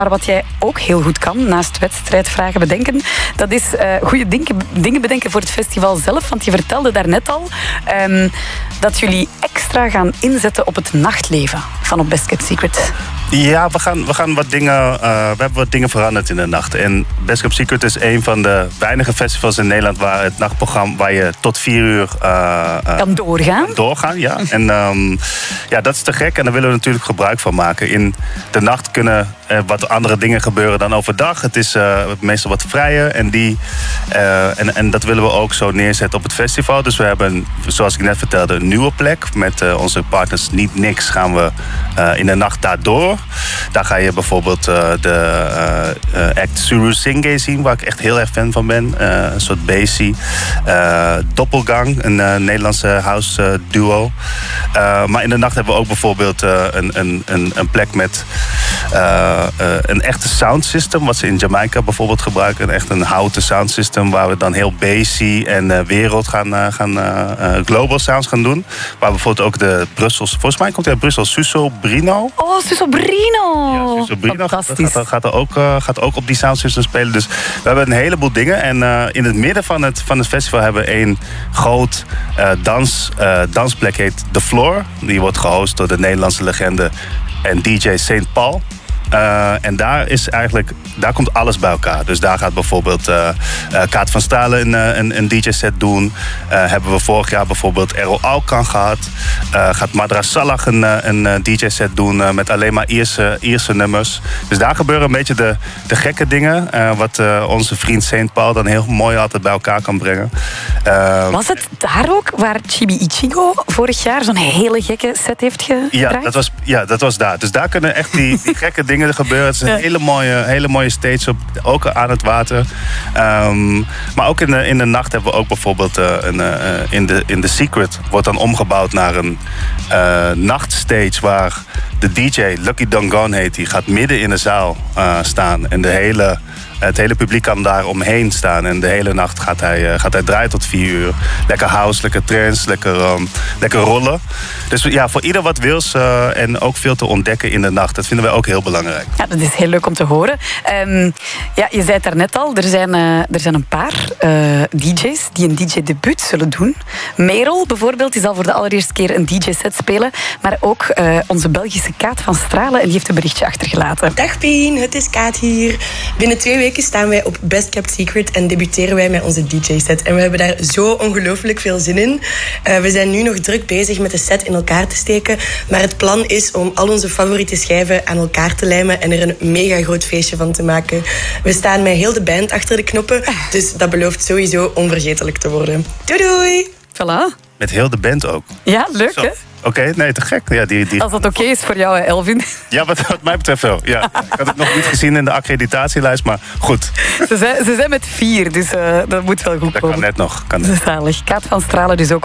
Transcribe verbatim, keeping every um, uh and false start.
Maar wat jij ook heel goed kan, naast wedstrijdvragen bedenken, dat is uh, goede dingen, dingen bedenken voor het festival zelf. Want je vertelde daarnet al um, dat jullie extra gaan inzetten op het nachtleven van op Best Kept Secret. Ja, we gaan, we gaan wat dingen, uh, we hebben wat dingen veranderd in de nacht. En Best Kept Secret is een van de weinige festivals in Nederland waar het nachtprogramma, waar je tot vier uur uh, uh, kan doorgaan. Kan doorgaan, ja. En um, ja, dat is te gek en daar willen we natuurlijk gebruik van maken. In de nacht kunnen er wat andere dingen gebeuren dan overdag. Het is uh, meestal wat vrijer en, die, uh, en, en dat willen we ook zo neerzetten op het festival. Dus we hebben, zoals ik net vertelde, een nieuwe plek. Met uh, onze partners Niet Niks gaan we uh, in de nacht daardoor. Daar ga je bijvoorbeeld uh, de uh, uh, act Suru Singhe zien, waar ik echt heel erg fan van ben. Uh, een soort basie. Uh, Doppelgang, een uh, Nederlandse house uh, duo. Uh, maar in de nacht hebben we ook bijvoorbeeld uh, een, een, een, een plek met uh, uh, een echte sound system, wat ze in Jamaica bijvoorbeeld gebruiken. Echt een houten sound system, waar we dan heel basie en uh, wereld gaan, uh, gaan uh, uh, global sounds gaan doen. Waar bijvoorbeeld ook de Brussels, volgens mij komt hij uit Brussel, Suso Brino. Oh, Suso Brino! Ja, Suso Brino Fantastisch. Gaat, gaat, er ook, uh, gaat ook op die sound system spelen. Dus we hebben een heleboel dingen. En uh, in het midden van het, van het festival hebben we een groot uh, dans, uh, dansplek, heet The Floor. Die wordt gehost door de Nederlandse legende en D J Saint Paul. Uh, en daar is eigenlijk, daar komt alles bij elkaar. Dus daar gaat bijvoorbeeld uh, uh, Kaat van Stralen een, een, een D J-set doen. Uh, hebben we vorig jaar bijvoorbeeld Errol Alkan gehad. Uh, gaat Madra Salah een, een, een D J-set doen uh, met alleen maar Ierse, Ierse nummers. Dus daar gebeuren een beetje de, de gekke dingen. Uh, wat uh, onze vriend Saint Paul dan heel mooi altijd bij elkaar kan brengen. Uh, was het daar ook waar Chibi Ichigo vorig jaar zo'n hele gekke set heeft gedraaid? Ja, dat was, ja, dat was daar. Dus daar kunnen echt die, die gekke dingen gebeuren. Het is een ja. hele, mooie, hele mooie stage, op, ook aan het water. Um, maar ook in de, in de nacht hebben we ook bijvoorbeeld uh, een, uh, in, de, in The Secret wordt dan omgebouwd naar een uh, nachtstage waar de D J, Lucky Dongon heet, die gaat midden in de zaal uh, staan en de hele Het hele publiek kan daar omheen staan. En de hele nacht gaat hij, uh, gaat hij draaien tot vier uur. Lekker house, lekker trance, lekker, um, lekker rollen. Dus ja, voor ieder wat wils. Uh, en ook veel te ontdekken in de nacht. Dat vinden wij ook heel belangrijk. Ja, dat is heel leuk om te horen. Um, ja, je zei het daarnet al. Er zijn, uh, er zijn een paar uh, D J's die een D J-debuut zullen doen. Merel bijvoorbeeld, die zal voor de allereerste keer een D J-set spelen. Maar ook uh, onze Belgische Kaat van Stralen. En die heeft een berichtje achtergelaten. Dag Pien, het is Kaat hier. Binnen twee weken staan wij op Best Kept Secret en debuteren wij met onze D J-set. En we hebben daar zo ongelooflijk veel zin in. Uh, we zijn nu nog druk bezig met de set in elkaar te steken. Maar het plan is om al onze favoriete schijven aan elkaar te lijmen en er een mega groot feestje van te maken. We staan met heel de band achter de knoppen. Dus dat belooft sowieso onvergetelijk te worden. Doei doei! Voilà. Met heel de band ook. Ja, leuk Zo. hè? Oké, okay, nee, te gek. Ja, die, die... Als dat oké okay is voor jou, Elvin. Ja, wat, wat mij betreft wel. Ja. Ik had het nog niet gezien in de accreditatielijst, maar goed. Ze zijn, ze zijn met vier, dus uh, dat moet wel goed dat komen. Dat kan net nog. Kan net. Zalig. Kaat van Stralen dus ook.